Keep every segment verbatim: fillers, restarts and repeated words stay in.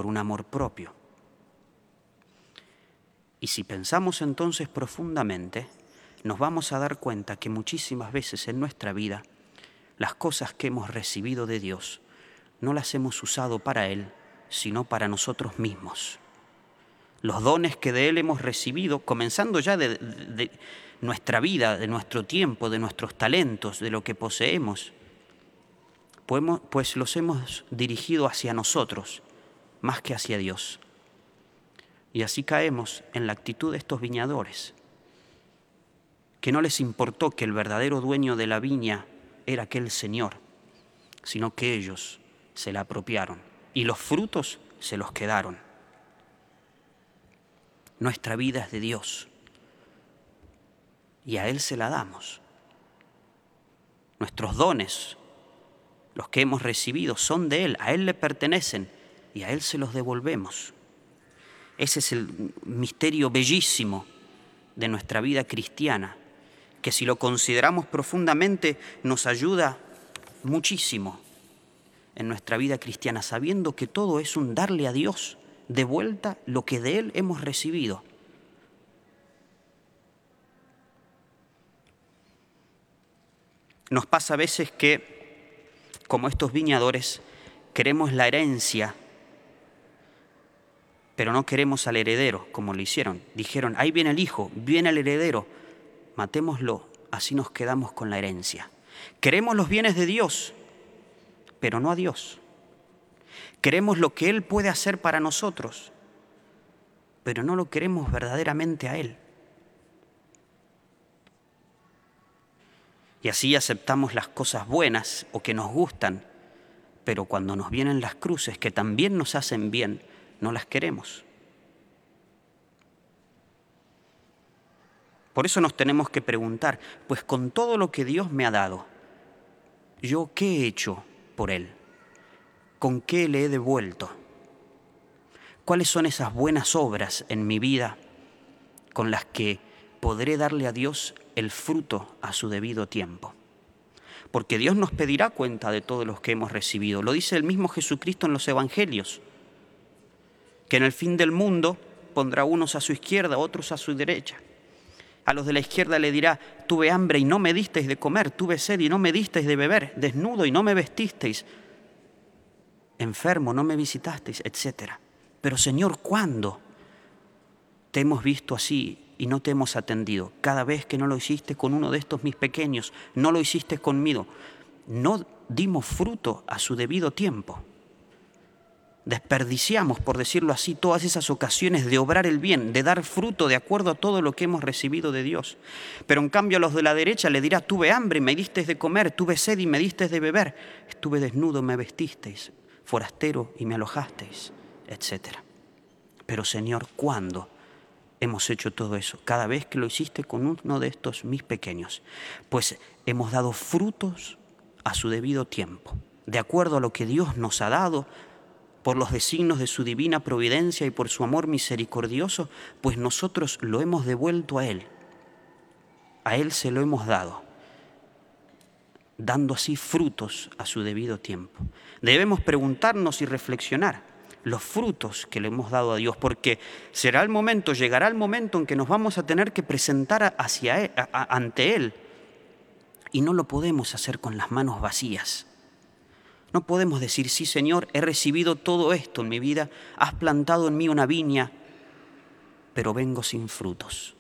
por un amor propio. Y si pensamos entonces profundamente, nos vamos a dar cuenta que muchísimas veces en nuestra vida las cosas que hemos recibido de Dios no las hemos usado para Él, sino para nosotros mismos. Los dones que de Él hemos recibido, comenzando ya de, de, de nuestra vida, de nuestro tiempo, de nuestros talentos, de lo que poseemos, podemos, pues los hemos dirigido hacia nosotros, más que hacia Dios. Y así caemos en la actitud de estos viñadores, que no les importó que el verdadero dueño de la viña era aquel Señor, sino que ellos se la apropiaron y los frutos se los quedaron. Nuestra vida es de Dios y a Él se la damos. Nuestros dones, los que hemos recibido, son de Él, a Él le pertenecen y a Él se los devolvemos. Ese es el misterio bellísimo de nuestra vida cristiana, que si lo consideramos profundamente nos ayuda muchísimo en nuestra vida cristiana, sabiendo que todo es un darle a Dios de vuelta lo que de Él hemos recibido. Nos pasa a veces que, como estos viñadores, queremos la herencia, pero no queremos al heredero, como lo hicieron. Dijeron, ahí viene el hijo, viene el heredero, matémoslo, así nos quedamos con la herencia. Queremos los bienes de Dios, pero no a Dios. Queremos lo que Él puede hacer para nosotros, pero no lo queremos verdaderamente a Él. Y así aceptamos las cosas buenas o que nos gustan, pero cuando nos vienen las cruces que también nos hacen bien, no las queremos. Por eso nos tenemos que preguntar, pues con todo lo que Dios me ha dado, ¿yo qué he hecho por Él? ¿Con qué le he devuelto? ¿Cuáles son esas buenas obras en mi vida con las que podré darle a Dios el fruto a su debido tiempo? Porque Dios nos pedirá cuenta de todo lo que hemos recibido. Lo dice el mismo Jesucristo en los Evangelios, que en el fin del mundo pondrá unos a su izquierda, otros a su derecha. A los de la izquierda le dirá, tuve hambre y no me disteis de comer, tuve sed y no me disteis de beber, desnudo y no me vestisteis, enfermo, no me visitasteis, etcétera. Pero Señor, ¿cuándo te hemos visto así y no te hemos atendido? Cada vez que no lo hiciste con uno de estos mis pequeños, no lo hiciste conmigo. No dimos fruto a su debido tiempo. Desperdiciamos, por decirlo así, todas esas ocasiones de obrar el bien, de dar fruto de acuerdo a todo lo que hemos recibido de Dios. Pero en cambio a los de la derecha le dirá, tuve hambre y me disteis de comer, tuve sed y me disteis de beber, estuve desnudo, me vestisteis, forastero y me alojasteis, etcétera. Pero Señor, ¿cuándo hemos hecho todo eso? Cada vez que lo hiciste con uno de estos mis pequeños, pues hemos dado frutos a su debido tiempo, de acuerdo a lo que Dios nos ha dado, por los designios de su divina providencia y por su amor misericordioso, pues nosotros lo hemos devuelto a Él. A Él se lo hemos dado, dando así frutos a su debido tiempo. Debemos preguntarnos y reflexionar los frutos que le hemos dado a Dios, porque será el momento, llegará el momento en que nos vamos a tener que presentar hacia él, a, a, ante Él, y no lo podemos hacer con las manos vacías. No podemos decir, sí, Señor, he recibido todo esto en mi vida, has plantado en mí una viña, pero vengo sin frutos.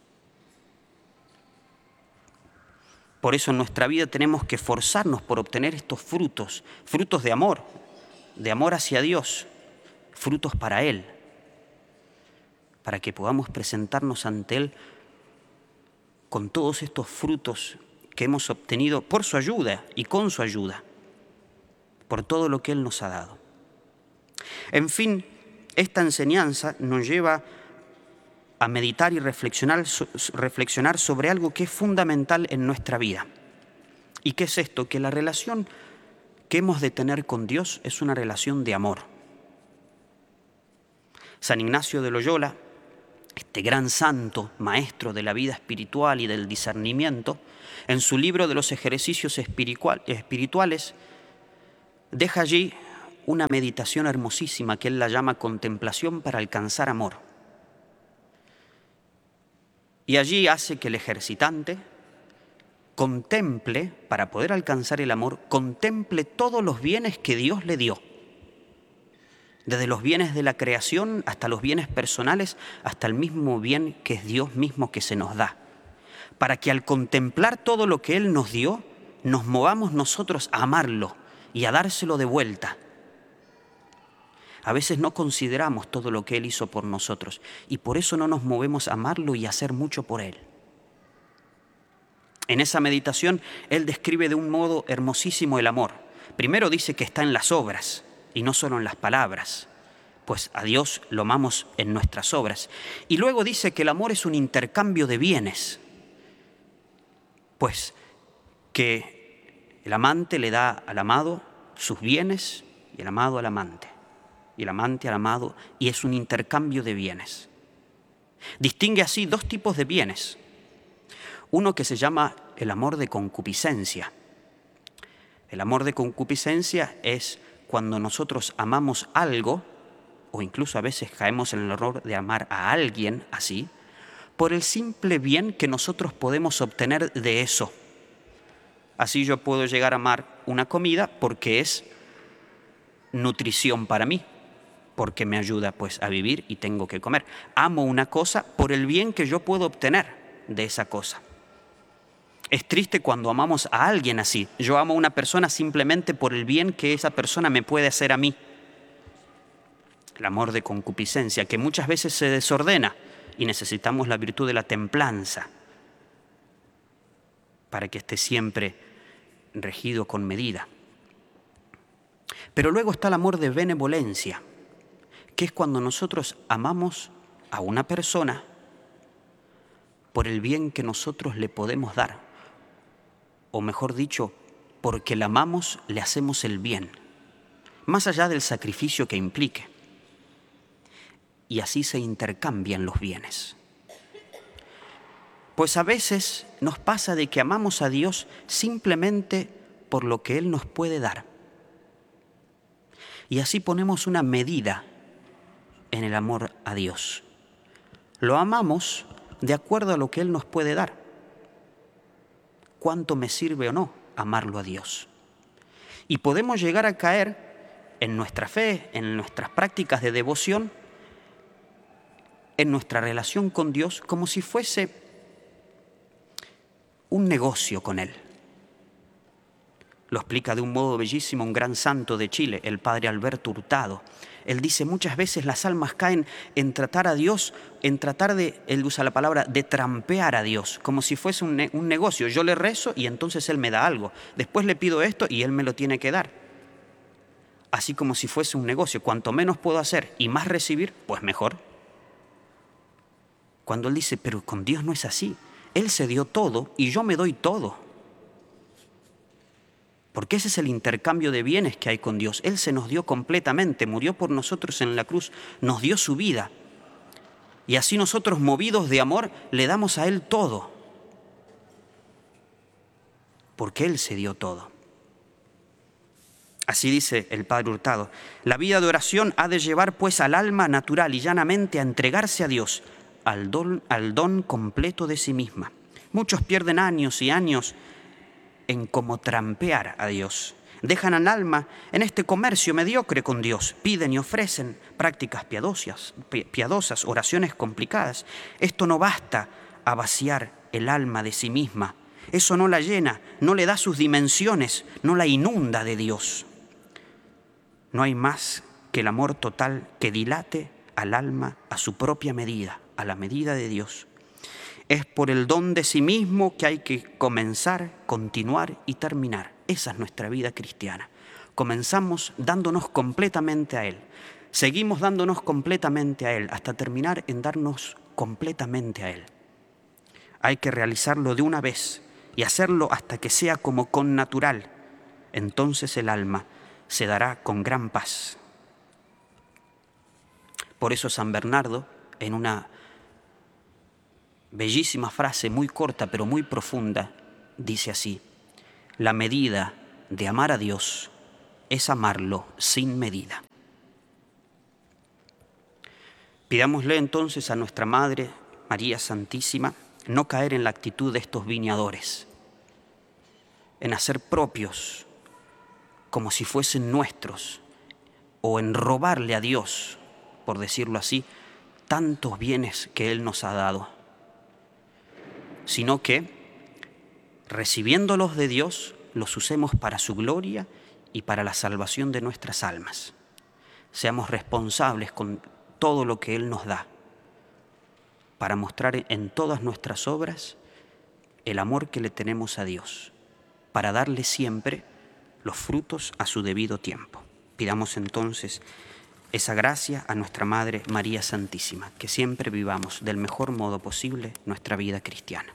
Por eso en nuestra vida tenemos que esforzarnos por obtener estos frutos, frutos de amor, de amor hacia Dios, frutos para Él, para que podamos presentarnos ante Él con todos estos frutos que hemos obtenido por su ayuda y con su ayuda, por todo lo que Él nos ha dado. En fin, esta enseñanza nos lleva a meditar y reflexionar, reflexionar sobre algo que es fundamental en nuestra vida. ¿Y qué es esto? Que la relación que hemos de tener con Dios es una relación de amor. San Ignacio de Loyola, este gran santo, maestro de la vida espiritual y del discernimiento, en su libro de los ejercicios espirituales, deja allí una meditación hermosísima que él la llama contemplación para alcanzar amor. Y allí hace que el ejercitante contemple, para poder alcanzar el amor, contemple todos los bienes que Dios le dio. Desde los bienes de la creación hasta los bienes personales, hasta el mismo bien que es Dios mismo que se nos da. Para que al contemplar todo lo que Él nos dio, nos movamos nosotros a amarlo y a dárselo de vuelta. A veces no consideramos todo lo que Él hizo por nosotros y por eso no nos movemos a amarlo y a hacer mucho por Él. En esa meditación, Él describe de un modo hermosísimo el amor. Primero dice que está en las obras y no solo en las palabras, pues a Dios lo amamos en nuestras obras. Y luego dice que el amor es un intercambio de bienes, pues que el amante le da al amado sus bienes y el amado al amante, y el amante al amado, y es un intercambio de bienes. Distingue así dos tipos de bienes. Uno que se llama el amor de concupiscencia. El amor de concupiscencia es cuando nosotros amamos algo, o incluso a veces caemos en el error de amar a alguien así, por el simple bien que nosotros podemos obtener de eso. Así yo puedo llegar a amar una comida porque es nutrición para mí, porque me ayuda pues a vivir y tengo que comer. Amo una cosa por el bien que yo puedo obtener de esa cosa. Es triste cuando amamos a alguien así. Yo amo a una persona simplemente por el bien que esa persona me puede hacer a mí. El amor de concupiscencia, que muchas veces se desordena y necesitamos la virtud de la templanza para que esté siempre regido con medida. Pero luego está el amor de benevolencia, que es cuando nosotros amamos a una persona por el bien que nosotros le podemos dar. O mejor dicho, porque la amamos, le hacemos el bien, más allá del sacrificio que implique. Y así se intercambian los bienes. Pues a veces nos pasa de que amamos a Dios simplemente por lo que Él nos puede dar. Y así ponemos una medida en el amor a Dios. Lo amamos de acuerdo a lo que Él nos puede dar. ¿Cuánto me sirve o no amarlo a Dios? Y podemos llegar a caer en nuestra fe, en nuestras prácticas de devoción, en nuestra relación con Dios, como si fuese un negocio con Él. Lo explica de un modo bellísimo un gran santo de Chile, el padre Alberto Hurtado. Él dice, muchas veces las almas caen en tratar a Dios, en tratar de, él usa la palabra, de trampear a Dios, como si fuese un, ne- un negocio. Yo le rezo y entonces Él me da algo. Después le pido esto y Él me lo tiene que dar. Así como si fuese un negocio. Cuanto menos puedo hacer y más recibir, pues mejor. Cuando Él dice, pero con Dios no es así. Él se dio todo y yo me doy todo. Porque ese es el intercambio de bienes que hay con Dios. Él se nos dio completamente, murió por nosotros en la cruz, nos dio su vida. Y así nosotros, movidos de amor, le damos a Él todo. Porque Él se dio todo. Así dice el padre Hurtado. La vida de oración ha de llevar pues al alma natural y llanamente a entregarse a Dios, al don, al don completo de sí misma. Muchos pierden años y años en cómo trampear a Dios. Dejan al alma en este comercio mediocre con Dios. Piden y ofrecen prácticas piadosas, piadosas, oraciones complicadas. Esto no basta a vaciar el alma de sí misma. Eso no la llena, no le da sus dimensiones, no la inunda de Dios. No hay más que el amor total que dilate al alma a su propia medida, a la medida de Dios. Es por el don de sí mismo que hay que comenzar, continuar y terminar. Esa es nuestra vida cristiana. Comenzamos dándonos completamente a Él. Seguimos dándonos completamente a Él hasta terminar en darnos completamente a Él. Hay que realizarlo de una vez y hacerlo hasta que sea como con natural. Entonces el alma se dará con gran paz. Por eso San Bernardo, en una bellísima frase muy corta pero muy profunda, dice así: la medida de amar a Dios es amarlo sin medida. Pidámosle entonces a nuestra Madre, María Santísima, no caer en la actitud de estos viñadores, en hacer propios como si fuesen nuestros, o en robarle a Dios, por decirlo así, tantos bienes que Él nos ha dado, sino que, recibiéndolos de Dios, los usemos para su gloria y para la salvación de nuestras almas. Seamos responsables con todo lo que Él nos da, para mostrar en todas nuestras obras el amor que le tenemos a Dios, para darle siempre los frutos a su debido tiempo. Pidamos entonces esa gracia a nuestra Madre María Santísima, que siempre vivamos del mejor modo posible nuestra vida cristiana.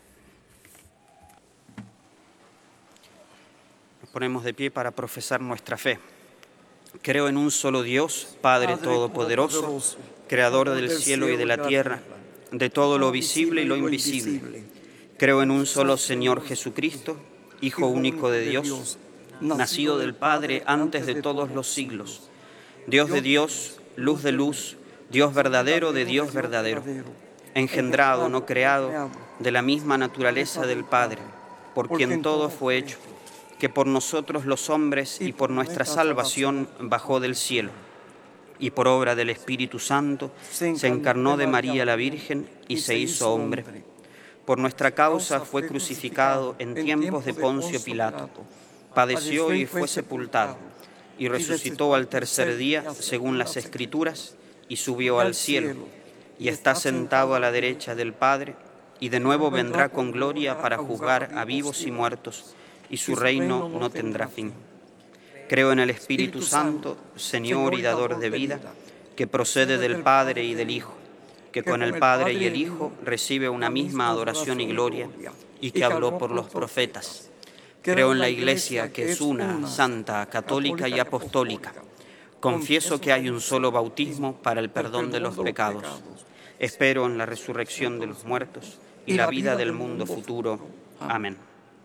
Nos ponemos de pie para profesar nuestra fe. Creo en un solo Dios, Padre Todopoderoso, Creador del cielo y de la tierra, de todo lo visible y lo invisible. Creo en un solo Señor Jesucristo, Hijo único de Dios, nacido del Padre antes de todos los siglos, Dios de Dios, luz de luz, Dios verdadero de Dios verdadero, engendrado, no creado, de la misma naturaleza del Padre, por quien todo fue hecho, que por nosotros los hombres y por nuestra salvación bajó del cielo, y por obra del Espíritu Santo se encarnó de María la Virgen y se hizo hombre. Por nuestra causa fue crucificado en tiempos de Poncio Pilato, padeció y fue sepultado, y resucitó al tercer día, según las Escrituras, y subió al cielo, y está sentado a la derecha del Padre, y de nuevo vendrá con gloria para juzgar a vivos y muertos, y su reino no tendrá fin. Creo en el Espíritu Santo, Señor y dador de vida, que procede del Padre y del Hijo, que con el Padre y el Hijo recibe una misma adoración y gloria, y que habló por los profetas. Creo en la Iglesia, que es una, santa, católica y apostólica. Confieso que hay un solo bautismo para el perdón de los pecados. Espero en la resurrección de los muertos y la vida del mundo futuro. Amén.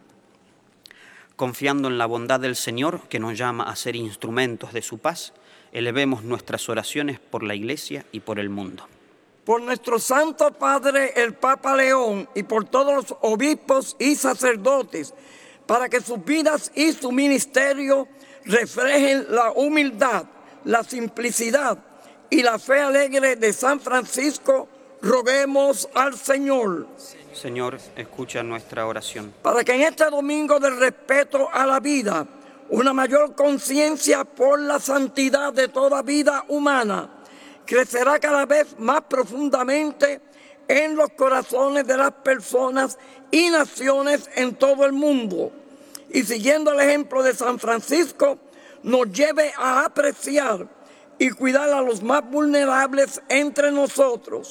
Confiando en la bondad del Señor, que nos llama a ser instrumentos de su paz, elevemos nuestras oraciones por la Iglesia y por el mundo. Por nuestro Santo Padre, el Papa León, y por todos los obispos y sacerdotes, para que sus vidas y su ministerio reflejen la humildad, la simplicidad y la fe alegre de San Francisco, roguemos al Señor. Señor, escucha nuestra oración. Para que en este domingo del respeto a la vida, una mayor conciencia por la santidad de toda vida humana crecerá cada vez más profundamente en los corazones de las personas y naciones en todo el mundo, y siguiendo el ejemplo de San Francisco, nos lleve a apreciar y cuidar a los más vulnerables entre nosotros.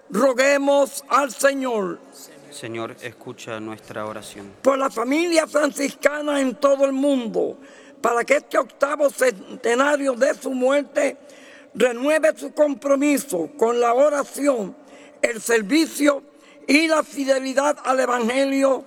Roguemos al Señor. Señor, escucha nuestra oración. Por la familia franciscana en todo el mundo, para que este octavo centenario de su muerte renueve su compromiso con la oración, el servicio y la fidelidad al Evangelio,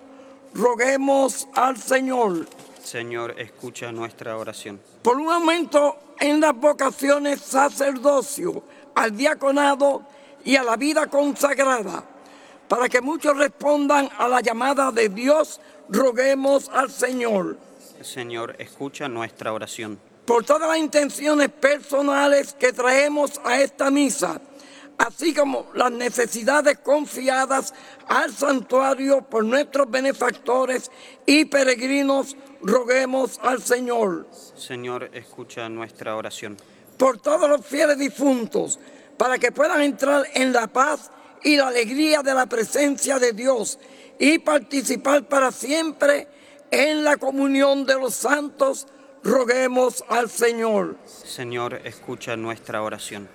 roguemos al Señor. Señor, escucha nuestra oración. Por un aumento en las vocaciones sacerdocio, al diaconado y a la vida consagrada, para que muchos respondan a la llamada de Dios, roguemos al Señor. Señor, escucha nuestra oración. Por todas las intenciones personales que traemos a esta misa, así como las necesidades confiadas al santuario por nuestros benefactores y peregrinos, roguemos al Señor. Señor, escucha nuestra oración. Por todos los fieles difuntos, para que puedan entrar en la paz y la alegría de la presencia de Dios y participar para siempre en la comunión de los santos, roguemos al Señor. Señor, escucha nuestra oración.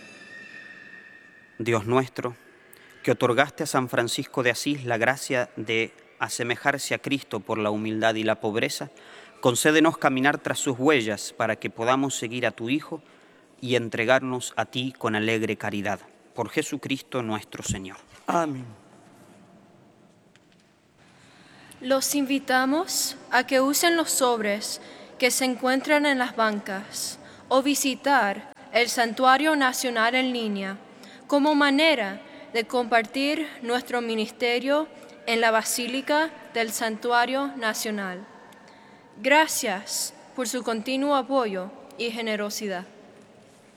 Dios nuestro, que otorgaste a San Francisco de Asís la gracia de asemejarse a Cristo por la humildad y la pobreza, concédenos caminar tras sus huellas para que podamos seguir a tu Hijo y entregarnos a ti con alegre caridad. Por Jesucristo nuestro Señor. Amén. Los invitamos a que usen los sobres que se encuentran en las bancas o visitar el Santuario Nacional en línea como manera de compartir nuestro ministerio en la Basílica del Santuario Nacional. Gracias por su continuo apoyo y generosidad.